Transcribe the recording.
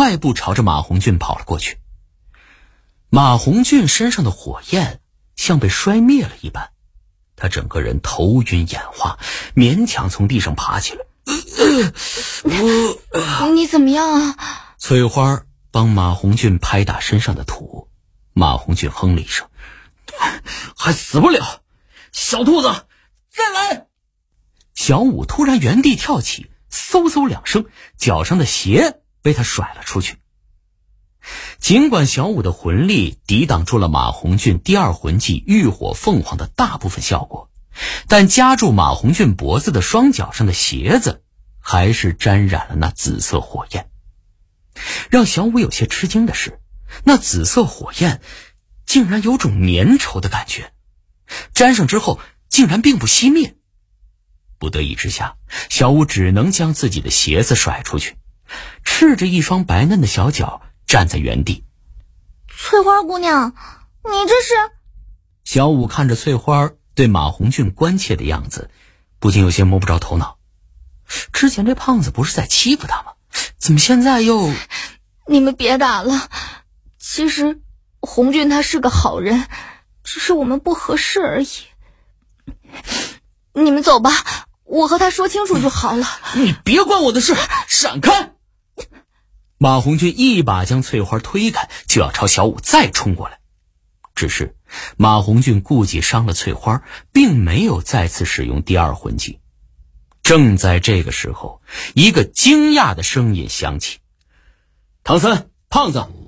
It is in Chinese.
快步朝着马红俊跑了过去。马红俊身上的火焰像被摔灭了一般，他整个人头晕眼花，勉强从地上爬起来。 你怎么样啊？ 翠花帮马红俊拍打身上的土。马红俊哼了一声，还死不了，小兔子再来。小五突然原地跳起，嗖嗖两声，脚上的鞋被他甩了出去。尽管小五的魂力抵挡住了马红俊第二魂技浴火凤凰的大部分效果，但夹住马红俊脖子的双脚上的鞋子还是沾染了那紫色火焰。让小五有些吃惊的是，那紫色火焰竟然有种粘稠的感觉，沾上之后竟然并不熄灭。不得已之下，小五只能将自己的鞋子甩出去，赤着一双白嫩的小脚站在原地。 翠花姑娘，你这是…… 小五看着翠花对马红俊关切的样子，不禁有些摸不着头脑。之前这胖子不是在欺负他吗？怎么现在又…… 你们别打了，其实红俊他是个好人，只是我们不合适而已。你们走吧，我和他说清楚就好了。 你别管我的事，闪开！马红俊一把将翠花推开，就要朝小五再冲过来。只是马红俊顾忌伤了翠花，并没有再次使用第二魂技。正在这个时候，一个惊讶的声音响起：唐三，胖子，